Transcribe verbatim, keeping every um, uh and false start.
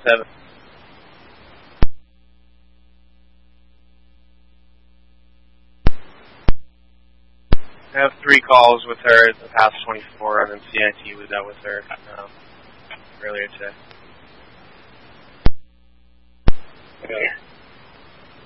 seven. I have three calls with her the past twenty-four, and then C I T was out with her um, earlier today. Okay.